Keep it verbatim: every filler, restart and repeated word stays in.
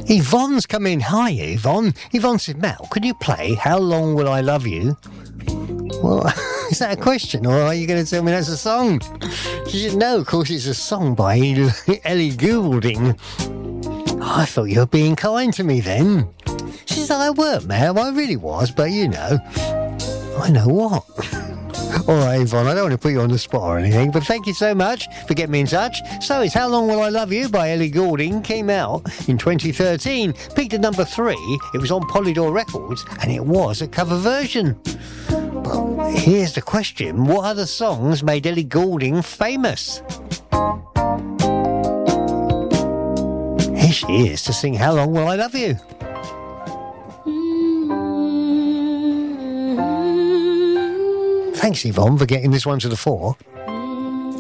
Yvonne's come in. Hi, Yvonne. Yvonne said, Mel, could you play How Long Will I Love You? Well, is that a question, or are you going to tell me that's a song? She said, no, of course it's a song by Ellie Goulding. I thought you were being kind to me then. She said, I weren't, Mel. I really was, but you know. I know what. All right, Yvonne, I don't want to put you on the spot or anything, but thank you so much for getting me in touch. So it's How Long Will I Love You by Ellie Goulding, came out in twenty thirteen, peaked at number three, it was on Polydor Records, and it was a cover version. But here's the question, what other songs made Ellie Goulding famous? Here she is to sing How Long Will I Love You? Thanks, Yvonne, for getting this one to the fore.